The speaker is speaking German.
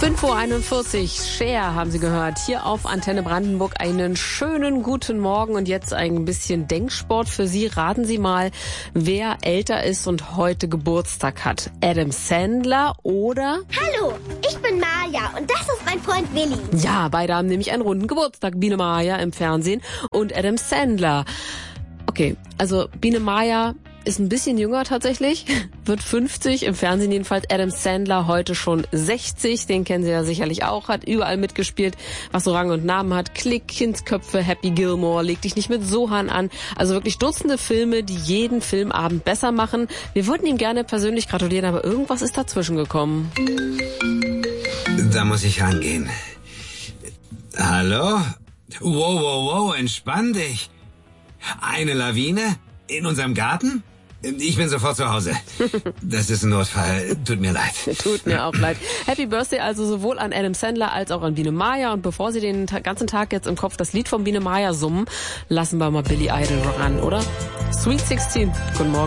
5:41 Uhr, Cher haben Sie gehört, hier auf Antenne Brandenburg. Einen schönen guten Morgen und jetzt ein bisschen Denksport für Sie. Raten Sie mal, wer älter ist und heute Geburtstag hat. Adam Sandler oder... Hallo, ich bin Maja und das ist mein Freund Willi. Ja, beide haben nämlich einen runden Geburtstag. Biene Maya im Fernsehen und Adam Sandler. Okay, also Biene Maya ist ein bisschen jünger tatsächlich, wird 50, im Fernsehen jedenfalls. Adam Sandler heute schon 60, den kennen Sie ja sicherlich auch, hat überall mitgespielt, was so Rang und Namen hat. Klick, Kindsköpfe, Happy Gilmore, Leg dich nicht mit Sohan an. Also wirklich Dutzende Filme, die jeden Filmabend besser machen. Wir würden ihm gerne persönlich gratulieren, aber irgendwas ist dazwischen gekommen. Da muss ich rangehen. Hallo? Wow, entspann dich. Eine Lawine? In unserem Garten? Ich bin sofort zu Hause. Das ist ein Notfall. Tut mir leid. Tut mir auch leid. Happy Birthday also sowohl an Adam Sandler als auch an Biene Maya. Und bevor Sie den ganzen Tag jetzt im Kopf das Lied von Biene Maya summen, lassen wir mal Billy Idol ran, oder? Sweet 16. Guten Morgen.